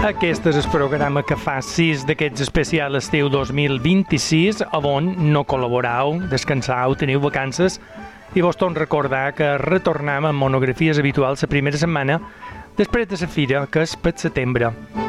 Aquest és el programa que fa 6 d'aquests especial estiu 2026, on no col·laborau, descansau, teniu vacances, i vos torno a recordar que retornem amb monografies habituals la primera setmana després de la fira, que és per setembre.